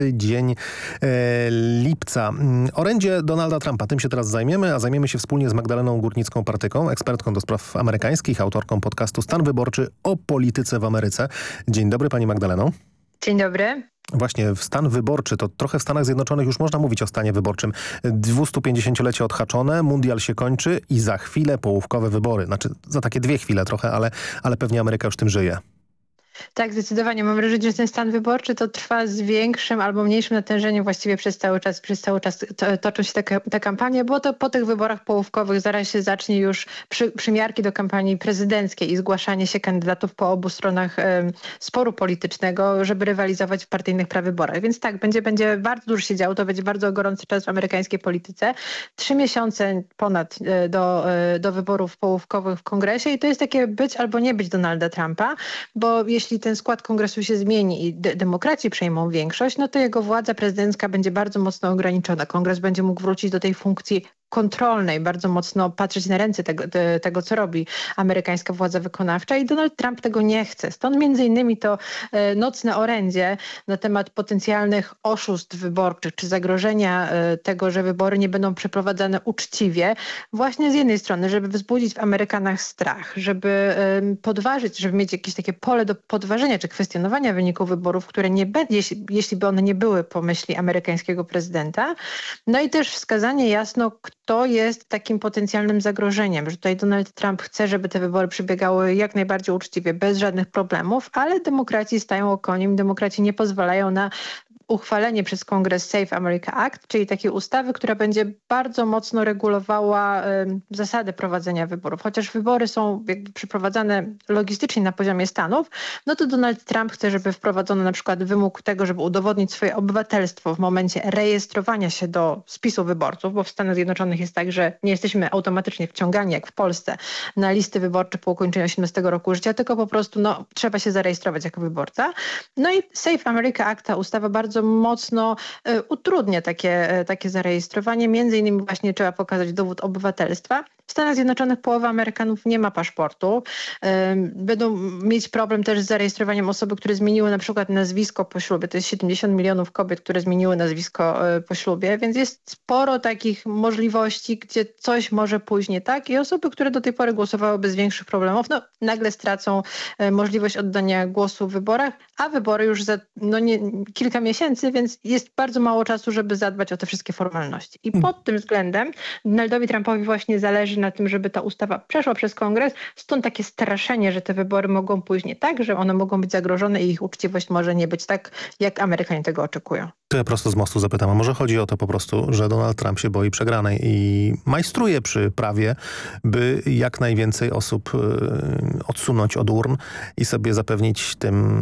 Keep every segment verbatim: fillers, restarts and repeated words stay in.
dzień e, lipca. Orędzie Donalda Trumpa. Tym się teraz zajmiemy, a zajmiemy się wspólnie z Magdaleną Górnicką-Partyką, ekspertką do spraw amerykańskich, autorką podcastu Stan Wyborczy o polityce w Ameryce. Dzień dobry pani Magdaleno. Dzień dobry. Właśnie, w stan wyborczy, to trochę w Stanach Zjednoczonych już można mówić o stanie wyborczym. dwustupięćdziesięciolecie odhaczone, mundial się kończy i za chwilę połówkowe wybory. Znaczy za takie dwie chwile trochę, ale, ale pewnie Ameryka już tym żyje. Tak, zdecydowanie. Mam wrażenie, że ten stan wyborczy to trwa z większym albo mniejszym natężeniem właściwie przez cały czas. Przez cały czas to, toczą się te, te kampanie, bo to po tych wyborach połówkowych zaraz się zacznie już przy, przymiarki do kampanii prezydenckiej i zgłaszanie się kandydatów po obu stronach um, sporu politycznego, żeby rywalizować w partyjnych prawyborach. Więc tak, będzie, będzie bardzo dużo się działo. To będzie bardzo gorący czas w amerykańskiej polityce. Trzy miesiące ponad do, do wyborów połówkowych w kongresie i to jest takie być albo nie być Donalda Trumpa, bo jeśli ten skład kongresu się zmieni i de- demokraci przejmą większość, no to jego władza prezydencka będzie bardzo mocno ograniczona. Kongres będzie mógł wrócić do tej funkcji kontrolnej, bardzo mocno patrzeć na ręce tego, te, tego, co robi amerykańska władza wykonawcza i Donald Trump tego nie chce. Stąd między innymi to e, nocne orędzie na temat potencjalnych oszustw wyborczych, czy zagrożenia e, tego, że wybory nie będą przeprowadzane uczciwie, właśnie z jednej strony, żeby wzbudzić w Amerykanach strach, żeby e, podważyć, żeby mieć jakieś takie pole do podważenia, czy kwestionowania wyników wyborów, które nie będzie, jeśli, jeśli by one nie były po myśli amerykańskiego prezydenta. No i też wskazanie jasno, to jest takim potencjalnym zagrożeniem, że tutaj Donald Trump chce, żeby te wybory przebiegały jak najbardziej uczciwie, bez żadnych problemów, ale demokraci stają okoniem, demokraci nie pozwalają na uchwalenie przez Kongres Safe America Act, czyli takiej ustawy, która będzie bardzo mocno regulowała y, zasady prowadzenia wyborów. Chociaż wybory są jakby przeprowadzane logistycznie na poziomie stanów, no to Donald Trump chce, żeby wprowadzono na przykład wymóg tego, żeby udowodnić swoje obywatelstwo w momencie rejestrowania się do spisu wyborców, bo w Stanach Zjednoczonych jest tak, że nie jesteśmy automatycznie wciągani, jak w Polsce, na listy wyborcze po ukończeniu osiemnastego roku życia, tylko po prostu no, trzeba się zarejestrować jako wyborca. No i Safe America Act, ta ustawa bardzo mocno y, utrudnia takie, y, takie zarejestrowanie. Między innymi właśnie trzeba pokazać dowód obywatelstwa. W Stanach Zjednoczonych połowa Amerykanów nie ma paszportu. Y, będą mieć problem też z zarejestrowaniem osoby, które zmieniły na przykład nazwisko po ślubie. To jest siedemdziesiąt milionów kobiet, które zmieniły nazwisko y, po ślubie, więc jest sporo takich możliwości, gdzie coś może pójść nie tak i osoby, które do tej pory głosowały bez większych problemów, no nagle stracą y, możliwość oddania głosu w wyborach, a wybory już za no, nie, kilka miesięcy, więc jest bardzo mało czasu, żeby zadbać o te wszystkie formalności. I pod tym względem Donaldowi Trumpowi właśnie zależy na tym, żeby ta ustawa przeszła przez Kongres, stąd takie straszenie, że te wybory mogą pójść nie tak, że one mogą być zagrożone i ich uczciwość może nie być tak, jak Amerykanie tego oczekują. To ja prosto z mostu zapytam, a może chodzi o to po prostu, że Donald Trump się boi przegranej i majstruje przy prawie, by jak najwięcej osób y, odsunąć od urn i sobie zapewnić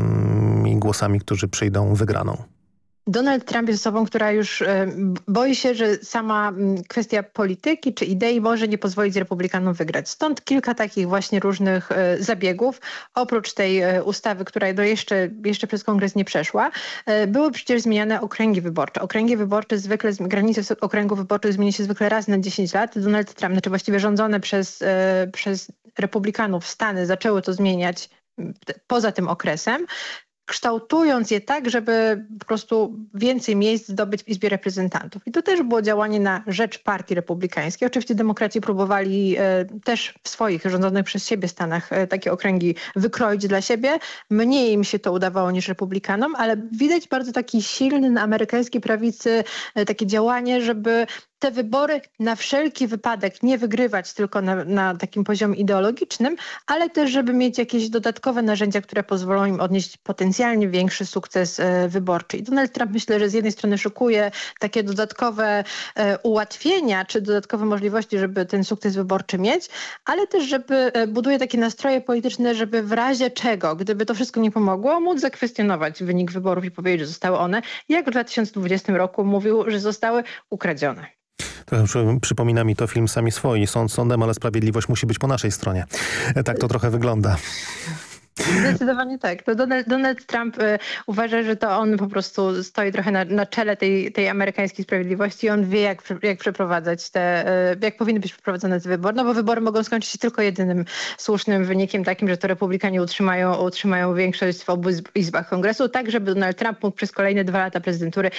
tymi głosami, którzy przyjdą, wygraną? Donald Trump jest osobą, która już e, boi się, że sama m, kwestia polityki czy idei może nie pozwolić Republikanom wygrać. Stąd kilka takich właśnie różnych e, zabiegów. Oprócz tej e, ustawy, która do jeszcze, jeszcze przez Kongres nie przeszła, e, były przecież zmieniane okręgi wyborcze. Okręgi wyborcze zwykle, granice okręgów wyborczych zmieni się zwykle raz na dziesięć lat. Donald Trump, znaczy właściwie rządzone przez, e, przez Republikanów Stany zaczęły to zmieniać poza tym okresem, kształtując je tak, żeby po prostu więcej miejsc zdobyć w Izbie Reprezentantów. I to też było działanie na rzecz partii republikańskiej. Oczywiście demokraci próbowali e, też w swoich rządzonych przez siebie stanach e, takie okręgi wykroić dla siebie. Mniej im się to udawało niż republikanom, ale widać bardzo taki silny na amerykańskiej prawicy e, takie działanie, żeby te wybory na wszelki wypadek nie wygrywać tylko na, na takim poziomie ideologicznym, ale też, żeby mieć jakieś dodatkowe narzędzia, które pozwolą im odnieść potencjalnie większy sukces e, wyborczy. I Donald Trump, myślę, że z jednej strony szukuje takie dodatkowe e, ułatwienia, czy dodatkowe możliwości, żeby ten sukces wyborczy mieć, ale też, żeby e, buduje takie nastroje polityczne, żeby w razie czego, gdyby to wszystko nie pomogło, móc zakwestionować wynik wyborów i powiedzieć, że zostały one, jak w dwa tysiące dwudziestym roku mówił, że zostały ukradzione. Trochę przy, przypomina mi to film Sami swoi. Sąd sądem, ale sprawiedliwość musi być po naszej stronie. Tak to trochę wygląda. Zdecydowanie tak. To Donald, Donald Trump y, uważa, że to on po prostu stoi trochę na, na czele tej, tej amerykańskiej sprawiedliwości i on wie, jak, jak przeprowadzać te, y, jak powinny być przeprowadzone te wybory, no bo wybory mogą skończyć się tylko jedynym słusznym wynikiem takim, że to republikanie utrzymają, utrzymają większość w obu izb- izbach kongresu, tak żeby Donald Trump mógł przez kolejne dwa lata prezydentury